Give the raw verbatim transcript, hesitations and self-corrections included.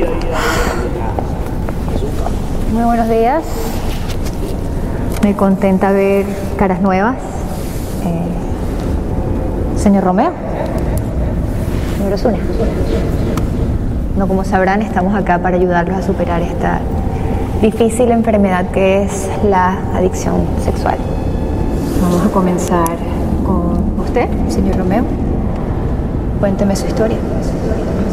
Muy buenos días. Me contenta ver caras nuevas. Eh, señor Romeo. Señor Osuna. No, como sabrán, estamos acá para ayudarlos a superar esta difícil enfermedad que es la adicción sexual. Vamos a comenzar con usted, señor Romeo. Cuénteme su historia.